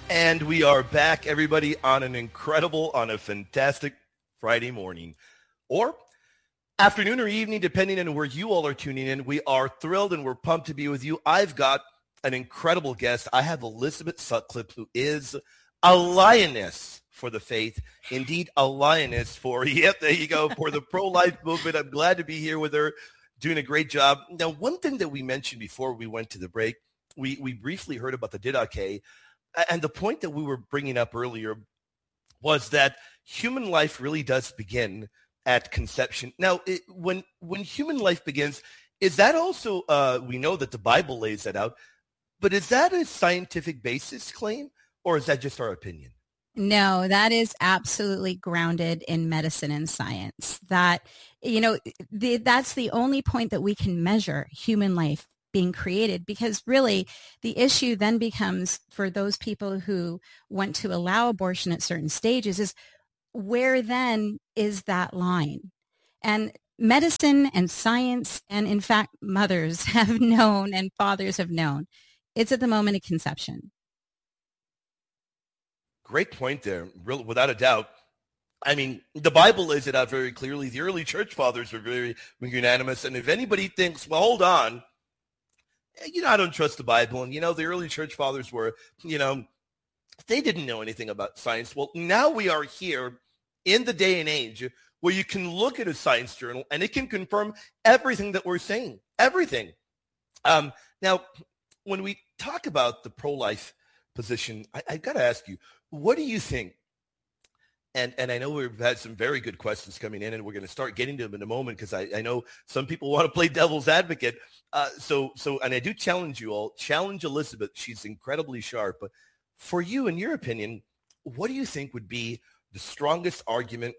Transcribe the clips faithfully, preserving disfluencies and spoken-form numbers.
And we are back, everybody, on an incredible, on a fantastic Friday morning or afternoon or evening, depending on where you all are tuning in. We are thrilled and we're pumped to be with you. I've got an incredible guest. I have Elizabeth Sutcliffe, who is a lioness for the faith. Indeed, a lioness for, yep, there you go, for the pro-life movement. I'm glad to be here with her, doing a great job. Now, one thing that we mentioned before we went to the break, we, we briefly heard about the Didache. And the point that we were bringing up earlier was that human life really does begin at conception. Now, it, when when human life begins, is that also, uh, we know that the Bible lays that out, but is that a scientific basis claim, or is that just our opinion? No, that is absolutely grounded in medicine and science. That, you know, the, that's the only point that we can measure human life being created, because really the issue then becomes for those people who want to allow abortion at certain stages is where then is that line? And medicine and science, and in fact, mothers have known and fathers have known, it's at the moment of conception. Great point there, real, without a doubt. I mean, the Bible lays it out very clearly. The early church fathers were very unanimous. And if anybody thinks, well, hold on, you know, I don't trust the Bible. And, you know, the early church fathers were, you know, they didn't know anything about science. Well, now we are here in the day and age where you can look at a science journal and it can confirm everything that we're saying, everything. Um, now, when we talk about the pro-life position, I, I've got to ask you, what do you think? And and I know we've had some very good questions coming in, and we're going to start getting to them in a moment, because I, I know some people want to play devil's advocate. Uh, so, so, and I do challenge you all, challenge Elizabeth. She's incredibly sharp. But for you, in your opinion, what do you think would be the strongest argument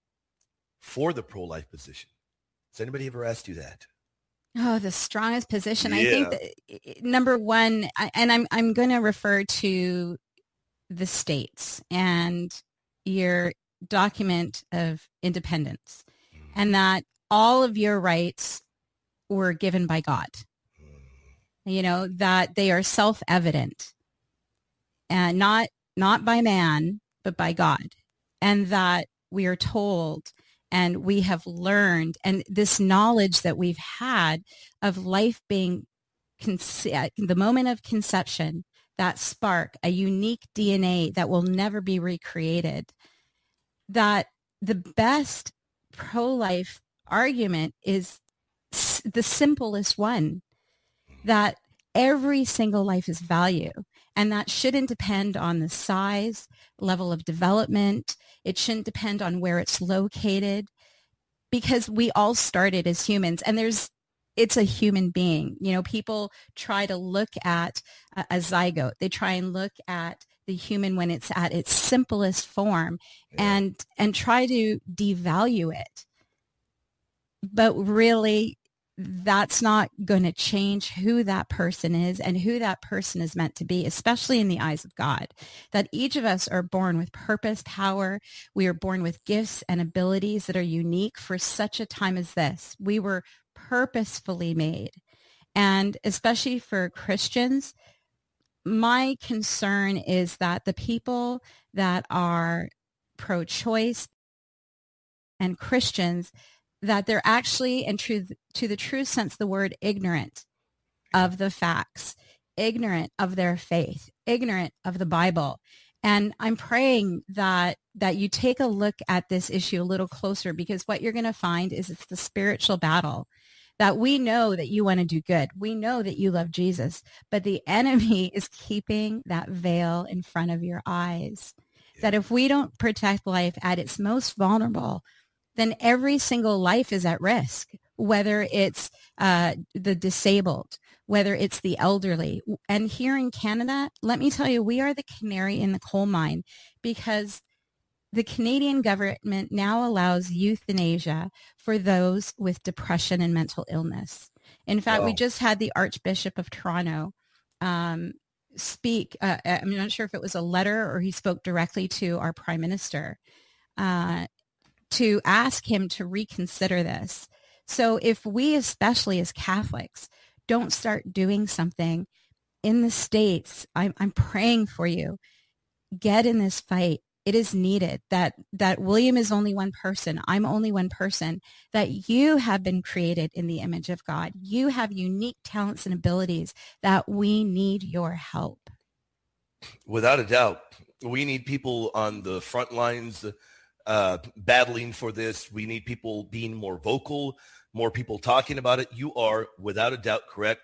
for the pro-life position? Has anybody ever asked you that? Oh, the strongest position. Yeah. I think that, number one, and I'm I'm going to refer to the states and your document of independence, and that all of your rights were given by God. You know, that they are self-evident, and not not by man, but by God. And that we are told and we have learned, and this knowledge that we've had of life being conce- the moment of conception, that spark, a unique D N A that will never be recreated, that the best pro-life argument is s- the simplest one, that every single life is value, and that shouldn't depend on the size, level of development. It shouldn't depend on where it's located, because we all started as humans, and there's it's a human being. You know, people try to look at a, a zygote. They try and look at the human when it's at its simplest form, Yeah. and and try to devalue it. But really, that's not going to change who that person is and who that person is meant to be, especially in the eyes of God. That each of us are born with purpose, power. We are born with gifts and abilities that are unique for such a time as this. We were purposefully made. And especially for Christians, my concern is that the people that are pro-choice and Christians, that they're actually, and true, to the true sense of the word, ignorant of the facts, ignorant of their faith, ignorant of the Bible. And I'm praying that that you take a look at this issue a little closer, because what you're going to find is it's the spiritual battle. That we know that you want to do good. We know that you love Jesus, but the enemy is keeping that veil in front of your eyes. Yeah. That if we don't protect life at its most vulnerable, then every single life is at risk, whether it's uh, the disabled, whether it's the elderly. And here in Canada, let me tell you, we are the canary in the coal mine, because the Canadian government now allows euthanasia for those with depression and mental illness. In fact, wow. we just had the Archbishop of Toronto um, speak. Uh, I'm not sure if it was a letter or he spoke directly to our Prime Minister uh, to ask him to reconsider this. So if we, especially as Catholics, don't start doing something in the States, I'm, I'm praying for you. get in this fight. It is needed that, that William is only one person. I'm only one person, that you have been created in the image of God. You have unique talents and abilities that we need your help. Without a doubt, we need people on the front lines uh, battling for this. We need people being more vocal, more people talking about it. You are, without a doubt, correct.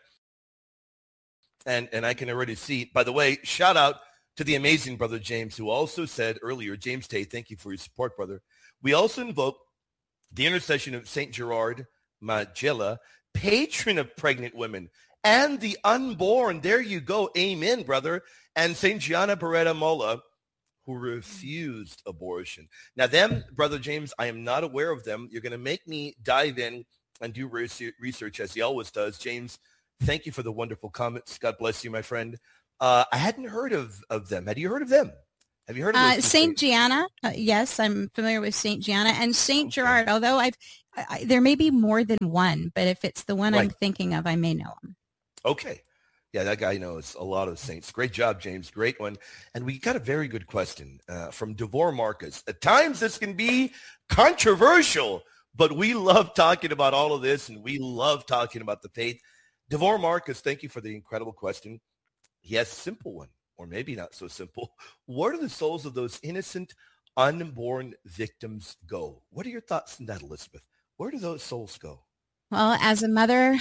And, and I can already see, by the way, shout out to the amazing Brother James, who also said earlier, James Tay, thank you for your support, brother. We also invoke the intercession of Saint Gerard Majella, patron of pregnant women and the unborn. There you go. Amen, brother. And Saint Gianna Beretta Molla, who refused abortion. Now them, Brother James, I am not aware of them. You're going to make me dive in and do research as he always does. James, thank you for the wonderful comments. God bless you, my friend. Uh, I hadn't heard of, of them. Had you heard of them? Have you heard of uh, Saint Gianna? Uh, yes, I'm familiar with Saint Gianna and Saint Okay. Gerard. Although I've, I, there may be more than one, but if it's the one right. I'm thinking of, I may know him. Okay, yeah, that guy knows a lot of saints. Great job, James. Great one. And we got a very good question uh, from Devor Marcus. At times, this can be controversial, but we love talking about all of this, and we love talking about the faith. Devor Marcus, thank you for the incredible question. He has a simple one, or maybe not so simple. Where do the souls of those innocent, unborn victims go? What are your thoughts on that, Elizabeth? Where do those souls go? Well, as a mother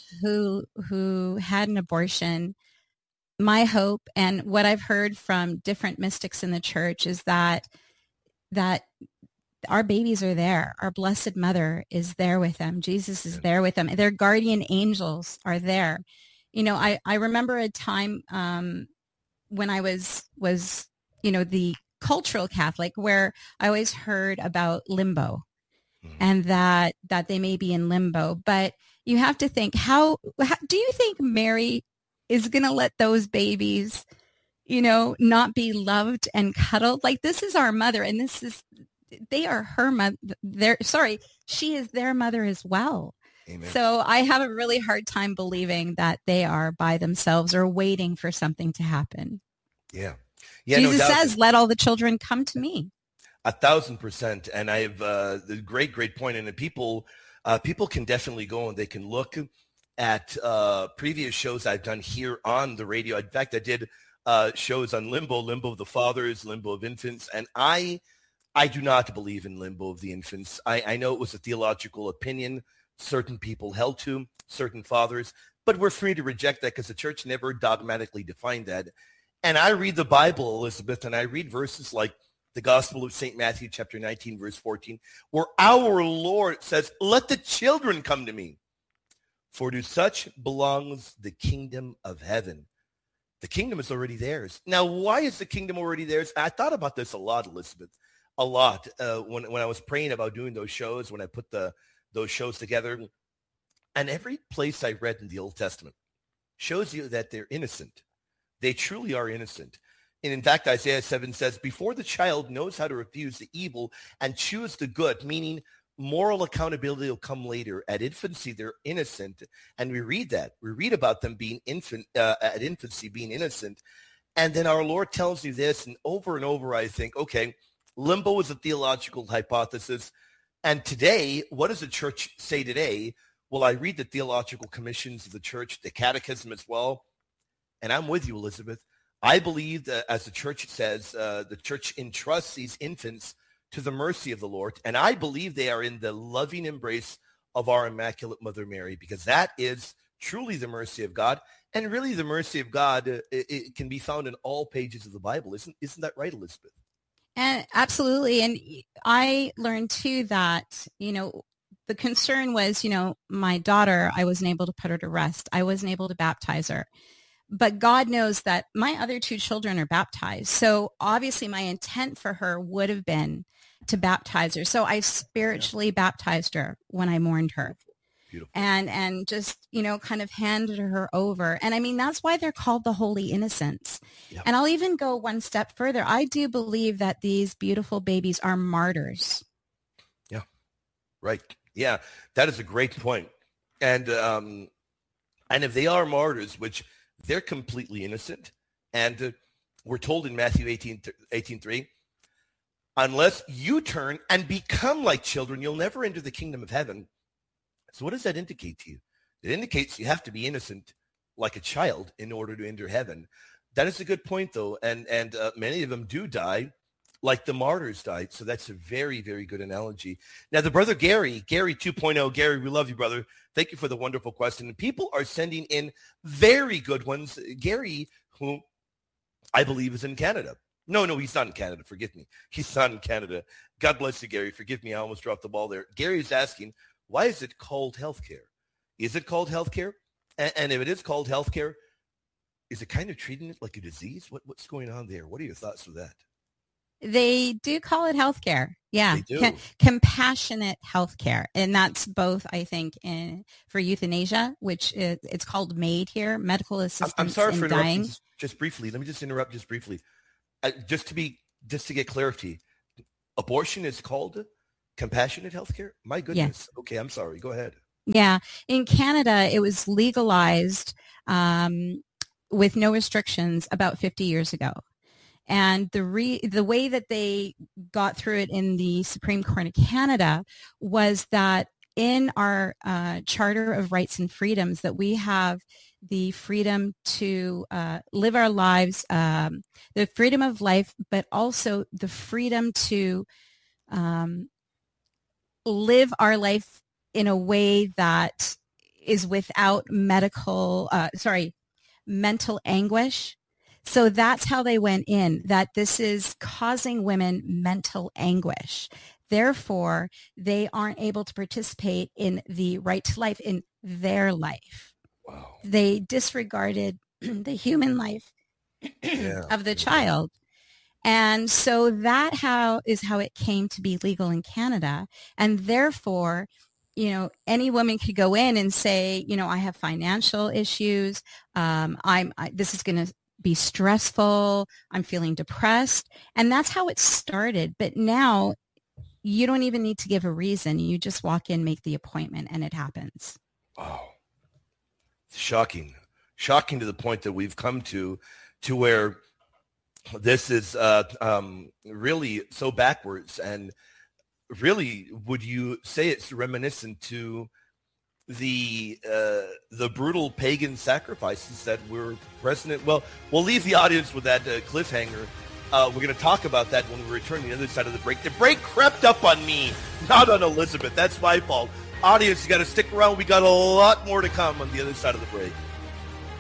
who who had an abortion, my hope and what I've heard from different mystics in the church is that that our babies are there. Our Blessed Mother is there with them. Jesus is there with them. Their guardian angels are there. You know, I, I remember a time um, when I was, was, you know, the cultural Catholic where I always heard about limbo mm-hmm. and that, that they may be in limbo. But you have to think, how, how do you think Mary is going to let those babies, you know, not be loved and cuddled? Like, this is our mother, and this is, they are her mother. They're, sorry, she is their mother as well. Amen. So I have a really hard time believing that they are by themselves or waiting for something to happen. Yeah. Yeah. Jesus no doubt. says, let all the children come to me. A thousand percent. And I have uh, the great, great point. And the people, uh, people can definitely go and they can look at uh, previous shows I've done here on the radio. In fact, I did uh, shows on limbo, limbo of the fathers, limbo of infants. And I, I do not believe in limbo of the infants. I, I know it was a theological opinion certain people held to, certain fathers, but we're free to reject that because the church never dogmatically defined that. And I read the Bible, Elizabeth, and I read verses like the Gospel of Saint Matthew, chapter nineteen, verse fourteen, where our Lord says, let the children come to me, for to such belongs the kingdom of heaven. The kingdom is already theirs. Now, why is the kingdom already theirs? I thought about this a lot, Elizabeth, a lot uh, when, when I was praying about doing those shows, when I put the those shows together. And every place I read in the Old Testament shows you that they're innocent. They truly are innocent. And in fact, Isaiah seven says, before the child knows how to refuse the evil and choose the good, meaning moral accountability will come later. At infancy, they're innocent. And we read that. We read about them being infant, uh, at infancy, being innocent. And then our Lord tells you this, and over and over I think, okay, limbo is a theological hypothesis. And today, what does the church say today? Well, I read the theological commissions of the church, the catechism as well. And I'm with you, Elizabeth. I believe that, as the church says, uh, the church entrusts these infants to the mercy of the Lord. And I believe they are in the loving embrace of our Immaculate Mother Mary, because that is truly the mercy of God. And really the mercy of God, uh, it, it can be found in all pages of the Bible. Isn't, isn't that right, Elizabeth? And absolutely. And I learned too that, you know, the concern was, you know, my daughter, I wasn't able to put her to rest. I wasn't able to baptize her. But God knows that my other two children are baptized. So obviously my intent for her would have been to baptize her. So I spiritually yeah. baptized her when I mourned her. Beautiful. And and just, you know, kind of handed her over. And I mean, that's why they're called the Holy Innocents. Yep. And I'll even go one step further. I do believe that these beautiful babies are martyrs. Yeah, right. Yeah, that is a great point. And um, and if they are martyrs, which they're completely innocent, and uh, we're told in Matthew eighteen, eighteen three, unless you turn and become like children, you'll never enter the kingdom of heaven. So what does that indicate to you? It indicates you have to be innocent like a child in order to enter heaven. That is a good point, though, and and uh, many of them do die like the martyrs died. So that's a very, very good analogy. Now, the brother Gary, Gary two point oh, Gary, we love you, brother. Thank you for the wonderful question. And people are sending in very good ones. Gary, who I believe is in Canada. No, no, he's not in Canada. Forgive me. He's not in Canada. God bless you, Gary. Forgive me. I almost dropped the ball there. Gary is asking, why is it called healthcare? Is it called healthcare? And, and if it is called healthcare, is it kind of treating it like a disease? What, what's going on there? What are your thoughts with that? They do call it healthcare. Yeah. They do. Com- compassionate healthcare. And that's both, I think, in, for euthanasia, which is, it's called MAID here, medical assistance I'm, I'm sorry in for dying. interrupting. Just, just briefly. Let me just interrupt just briefly. Uh, just to be, just to get clarity, abortion is called compassionate healthcare? My goodness. Yeah. Okay. I'm sorry. Go ahead. Yeah. In Canada, it was legalized um, with no restrictions about fifty years ago. And the re- the way that they got through it in the Supreme Court of Canada was that in our uh, Charter of Rights and Freedoms that we have the freedom to uh, live our lives, um, the freedom of life, but also the freedom to um, live our life in a way that is without medical, uh, sorry, mental anguish. So that's how they went in, that this is causing women mental anguish. Therefore, they aren't able to participate in the right to life in their life. Wow. They disregarded the human life yeah. of the child. And so that how is how it came to be legal in Canada. And therefore, you know, any woman could go in and say, you know, I have financial issues. Um, I'm I, this is going to be stressful. I'm feeling depressed. And that's how it started. But now you don't even need to give a reason. You just walk in, make the appointment, and it happens. Wow. Shocking. Shocking to the point that we've come to, to where this is uh, um, really so backwards. And really, would you say it's reminiscent to the uh, the brutal pagan sacrifices that were present? Well, we'll leave the audience with that uh, cliffhanger. Uh, we're going to talk about that when we return to the other side of the break. The break crept up on me, not on Elizabeth. That's my fault. Audience, you got to stick around. We got a lot more to come on the other side of the break.